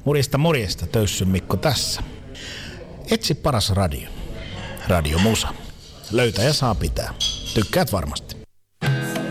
Morjesta, Töyssyn Mikko tässä. Etsi paras radio. Radio Musa. Löytää ja saa pitää. Tykkäät varmasti.